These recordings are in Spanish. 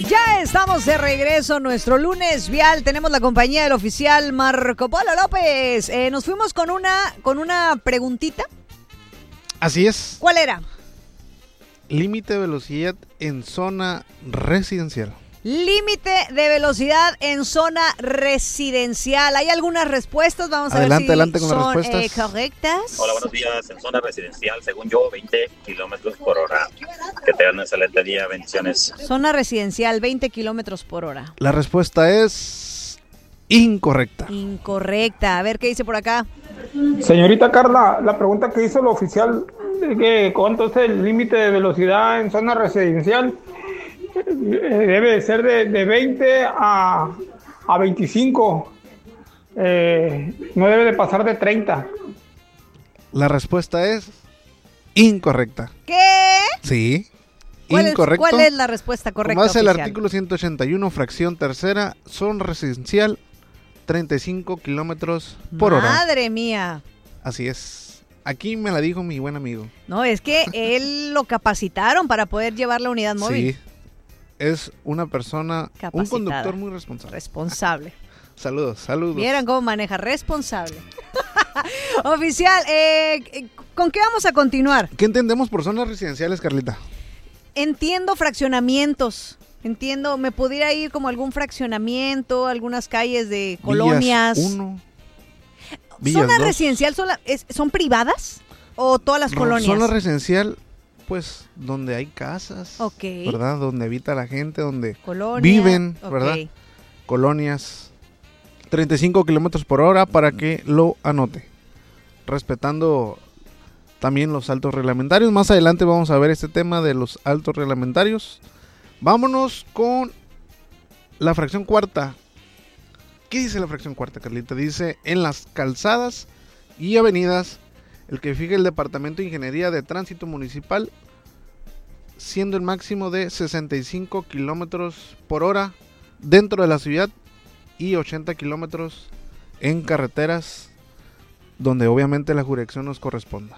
Ya estamos de regreso, nuestro lunes vial. Tenemos la compañía del oficial Marco Polo López. Nos fuimos con una preguntita. Así es. ¿Cuál era? Límite de velocidad en zona residencial. Límite de velocidad en zona residencial. ¿Hay algunas respuestas? Vamos a ver si adelante con son las respuestas. correctas. Hola, buenos días. En zona residencial, según yo, 20 kilómetros por hora. Que tengan un excelente día. Bendiciones. Zona residencial, 20 kilómetros por hora. La respuesta es incorrecta. Incorrecta. A ver, ¿qué dice por acá? Señorita Carla, la pregunta que hizo el oficial de que cuánto es el límite de velocidad en zona residencial debe de ser de 20 a 25. No debe de pasar de 30. La respuesta es incorrecta. ¿Qué? Sí. Incorrecto. ¿Cuál es la respuesta correcta, Como hace el oficial? artículo 181, fracción tercera, zona residencial, 35 kilómetros por hora. Madre mía. Así es. Aquí me la dijo mi buen amigo. No, es que él lo capacitaron para poder llevar la unidad móvil. Sí. Es una persona, capacitada. un conductor muy responsable. Responsable. Saludos. Vieran cómo maneja, responsable. Oficial, ¿con qué vamos a continuar? ¿Qué entendemos por zonas residenciales, Carlita? Entiendo fraccionamientos. Entiendo, me pudiera ir como algún fraccionamiento, algunas calles de colonias. Villas 1, Villas ¿Zona 2. residencial son privadas o todas las colonias? Zona residencial, pues, donde hay casas, Ok. ¿verdad? Donde habita la gente, donde Colonia, viven, ok. ¿verdad? Colonias, 35 kilómetros por hora para que lo anote. Respetando también los altos reglamentarios. Más adelante vamos a ver este tema de los altos reglamentarios. Vámonos con la fracción cuarta. ¿Qué dice la fracción cuarta, Carlita? Dice, en las calzadas y avenidas, el que fije el Departamento de Ingeniería de Tránsito Municipal, siendo el máximo de 65 kilómetros por hora dentro de la ciudad y 80 kilómetros en carreteras donde obviamente la jurisdicción nos corresponda.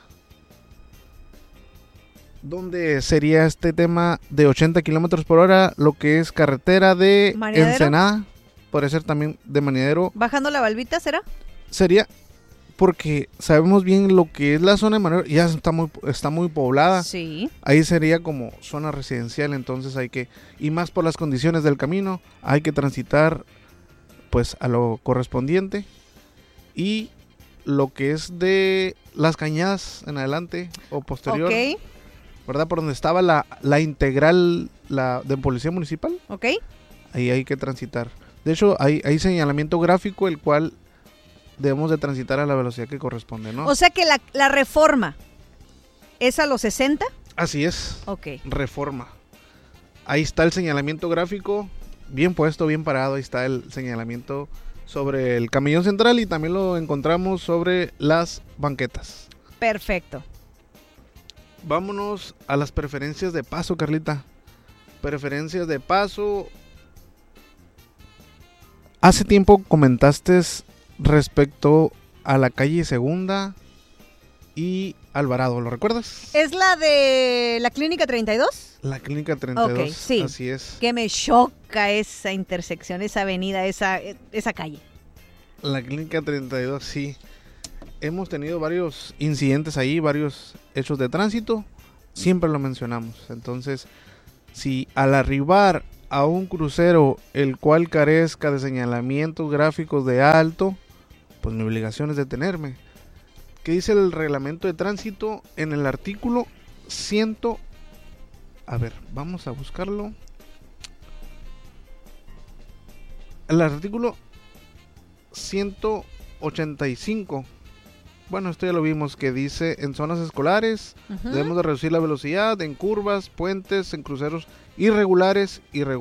¿Dónde sería este tema de 80 kilómetros por hora? Lo que es carretera de ¿Maniadero? Ensenada, puede ser también de Maniadero. ¿Bajando la Balbita será? Sería porque sabemos bien lo que es la zona de Maniadero, ya está muy poblada. Sí. Ahí sería como zona residencial, entonces hay que, y más por las condiciones del camino, hay que transitar pues a lo correspondiente. Y lo que es de las Cañadas en adelante o posterior, Ok, ¿verdad? Por donde estaba la integral de policía municipal, ok. ahí hay que transitar. De hecho, hay señalamiento gráfico el cual debemos de transitar a la velocidad que corresponde, ¿no? O sea que la reforma es a los 60. Así es. Ok. Reforma. Ahí está el señalamiento gráfico, bien puesto, bien parado. Ahí está el señalamiento sobre el camellón central y también lo encontramos sobre las banquetas. Perfecto. Vámonos a las preferencias de paso, Carlita. Preferencias de paso. Hace tiempo comentaste respecto a la calle Segunda y Alvarado, ¿lo recuerdas? ¿Es la de la Clínica 32? La Clínica 32, Ok, sí. así es. Que me choca esa intersección, esa avenida, esa calle. La Clínica 32, sí. Hemos tenido varios incidentes ahí, varios hechos de tránsito. Siempre lo mencionamos. Entonces, si al arribar a un crucero el cual carezca de señalamientos gráficos de alto, pues mi obligación es detenerme. ¿Qué dice el reglamento de tránsito en el artículo 100? A ver, vamos a buscarlo. El artículo 185. Bueno, esto ya lo vimos, que dice en zonas escolares debemos de reducir la velocidad en curvas, puentes, en cruceros irregulares.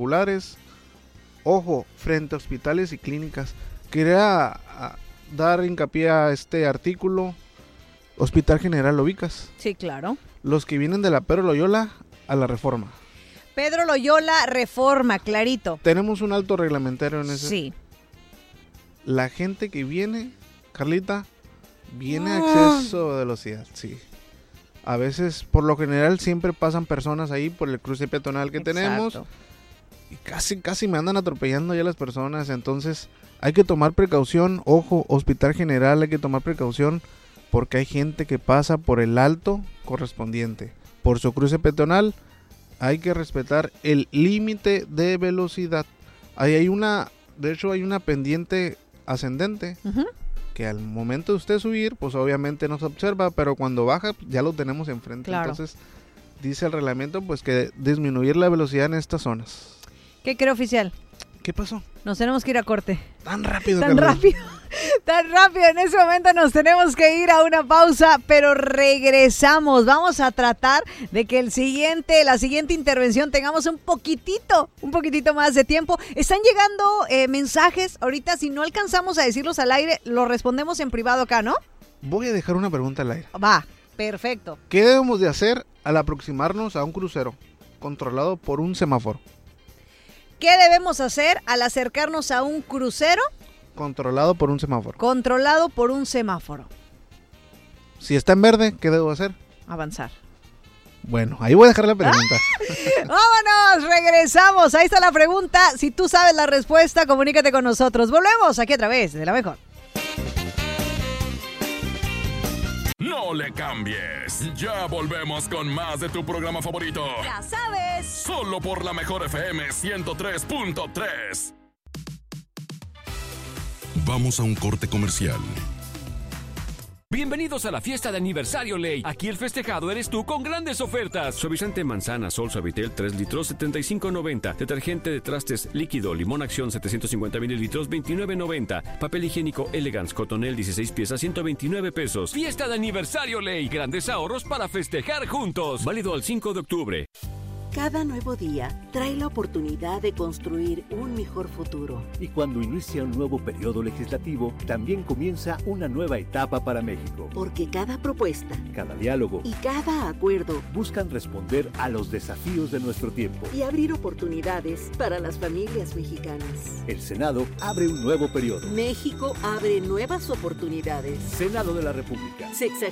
Ojo, frente a hospitales y clínicas. Quería dar hincapié a este artículo. Hospital General, ¿lo ubicas? Sí, claro. Los que vienen de la Pedro Loyola a la Reforma. Pedro Loyola, Reforma, clarito. Tenemos un alto reglamentario en ese. Sí. La gente que viene, Carlita, viene a exceso de velocidad, sí. A veces, por lo general, siempre pasan personas ahí por el cruce peatonal que tenemos. casi me andan atropellando ya las personas. Entonces hay que tomar precaución. Ojo, Hospital General, hay que tomar precaución porque hay gente que pasa por el alto correspondiente. Por su cruce peatonal hay que respetar el límite de velocidad. Hay una pendiente ascendente. Que al momento de usted subir, pues obviamente no se observa, pero cuando baja ya lo tenemos enfrente. Claro. Entonces dice el reglamento pues que disminuir la velocidad en estas zonas. ¿Qué cree, oficial? ¿Qué pasó? Nos tenemos que ir a corte. Tan rápido. Tan rápido. En ese momento nos tenemos que ir a una pausa, pero regresamos. Vamos a tratar de que la siguiente intervención tengamos un poquitito más de tiempo. Están llegando mensajes. Ahorita, si no alcanzamos a decirlos al aire, los respondemos en privado acá, ¿no? Voy a dejar una pregunta al aire. Va, perfecto. ¿Qué debemos de hacer al aproximarnos a un crucero controlado por un semáforo? ¿Qué debemos hacer al acercarnos a un crucero? Controlado por un semáforo. Controlado por un semáforo. Si está en verde, ¿qué debo hacer? Avanzar. Bueno, ahí voy a dejar la pregunta. ¡Vámonos! Regresamos. Ahí está la pregunta. Si tú sabes la respuesta, comunícate con nosotros. Volvemos aquí a través de La Mejor. No le cambies. Ya volvemos con más de tu programa favorito. Ya sabes. Solo por La Mejor FM 103.3. Vamos a un corte comercial. Bienvenidos a la fiesta de aniversario Ley. Aquí el festejado eres tú con grandes ofertas. Suavizante manzana Sol Suavitel 3 litros 75.90. Detergente de trastes líquido Limón Acción 750 mililitros 29.90. Papel higiénico Elegance Cotonel 16 piezas 129 pesos. Fiesta de aniversario Ley. Grandes ahorros para festejar juntos. Válido al 5 de octubre. Cada nuevo día trae la oportunidad de construir un mejor futuro. Y cuando inicia un nuevo periodo legislativo, también comienza una nueva etapa para México. Porque cada propuesta, cada diálogo y cada acuerdo buscan responder a los desafíos de nuestro tiempo y abrir oportunidades para las familias mexicanas. El Senado abre un nuevo periodo. México abre nuevas oportunidades. Senado de la República.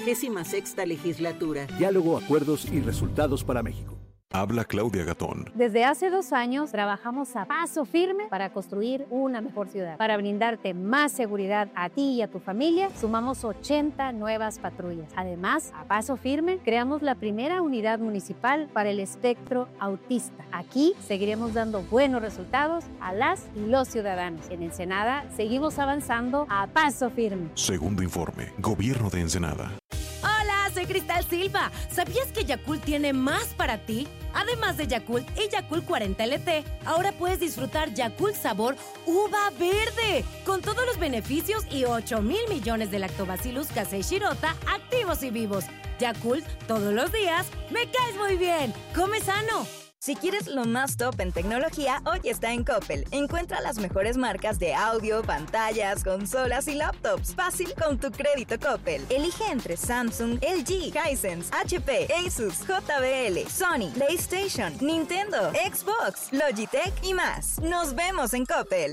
66ª legislatura. Diálogo, acuerdos y resultados para México. Habla Claudia Gatón. Desde hace 2 años trabajamos a paso firme para construir una mejor ciudad. Para brindarte más seguridad a ti y a tu familia, sumamos 80 nuevas patrullas. Además, a paso firme, creamos la primera unidad municipal para el espectro autista. Aquí seguiremos dando buenos resultados a las y los ciudadanos. En Ensenada, seguimos avanzando a paso firme. Segundo informe, Gobierno de Ensenada. Hola, soy Cristal Silva. ¿Sabías que Yakult tiene más para ti? Además de Yakult y Yakult 40 LT, ahora puedes disfrutar Yakult sabor uva verde, con todos los beneficios y 8,000 millones de Lactobacillus casei shirota activos y vivos. Yakult, todos los días, me caes muy bien. Come sano. Si quieres lo más top en tecnología, hoy está en Coppel. Encuentra las mejores marcas de audio, pantallas, consolas y laptops. Fácil con tu crédito Coppel. Elige entre Samsung, LG, Hisense, HP, Asus, JBL, Sony, PlayStation, Nintendo, Xbox, Logitech y más. Nos vemos en Coppel.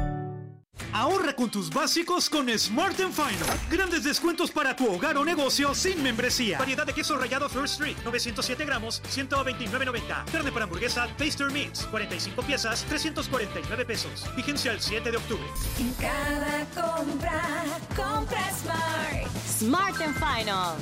Ahorra con tus básicos con Smart & Final. Grandes descuentos para tu hogar o negocio sin membresía. Variedad de queso rallado First Street, 907 gramos, 129.90. Carne para hamburguesa Taster Meats, 45 piezas, 349 pesos. Vigencia el 7 de octubre. En cada compra Smart. Smart & Final.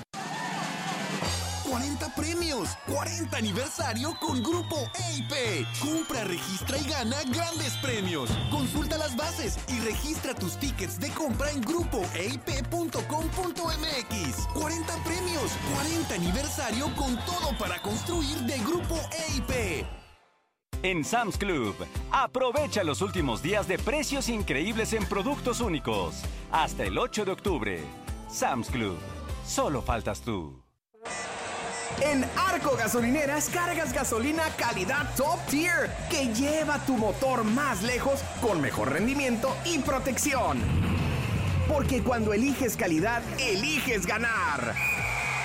40 premios, 40 aniversario con Grupo EIP. Compra, registra y gana grandes premios. Consulta las bases y registra tus tickets de compra en grupoeip.com.mx. 40 premios, 40 aniversario con todo para construir de Grupo EIP. En Sam's Club, aprovecha los últimos días de precios increíbles en productos únicos. Hasta el 8 de octubre. Sam's Club, solo faltas tú. En Arco Gasolineras cargas gasolina calidad top tier que lleva tu motor más lejos con mejor rendimiento y protección. Porque cuando eliges calidad, eliges ganar.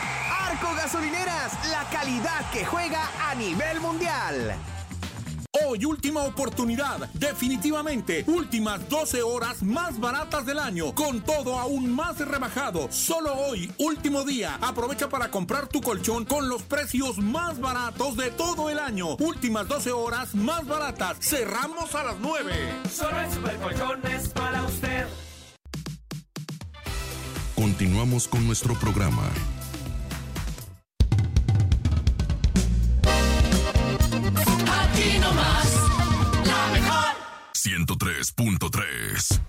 Arco Gasolineras, la calidad que juega a nivel mundial. Hoy hoy última oportunidad. Definitivamente, últimas 12 horas más baratas del año, con todo aún más rebajado. Solo hoy, último día. Aprovecha para comprar tu colchón con los precios más baratos de todo el año. Últimas 12 horas más baratas. Cerramos a las 9. Solo en Supercolchones para usted. Continuamos con nuestro programa. Aquí nomás, la mejor. 103.3